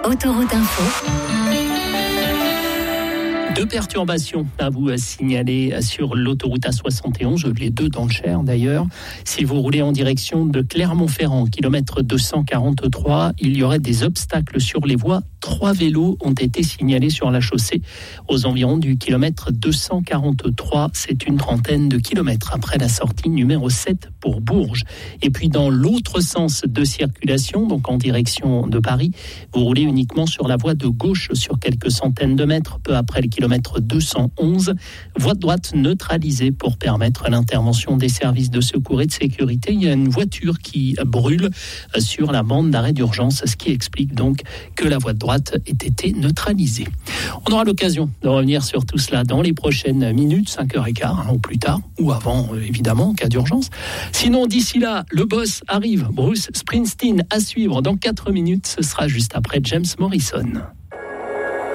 Autoroute Info. Deux perturbations à vous signaler sur l'autoroute A71, les deux dans le Cher d'ailleurs. Si vous roulez en direction de Clermont-Ferrand, kilomètre 243, il y aurait des obstacles sur les voies. 3 vélos ont été signalés sur la chaussée aux environs du kilomètre 243. C'est une trentaine de kilomètres après la sortie numéro 7 pour Bourges. Et puis dans l'autre sens de circulation, donc en direction de Paris, vous roulez uniquement sur la voie de gauche sur quelques centaines de mètres, peu après le kilomètre 211. Voie de droite neutralisée pour permettre l'intervention des services de secours et de sécurité. Il y a une voiture qui brûle sur la bande d'arrêt d'urgence, ce qui explique donc que la voie de droite ait été neutralisée. On aura l'occasion de revenir sur tout cela dans les prochaines minutes, 5h15 ou plus tard, ou avant évidemment en cas d'urgence. Sinon d'ici là, le boss arrive, Bruce Springsteen à suivre dans 4 minutes, ce sera juste après James Morrison.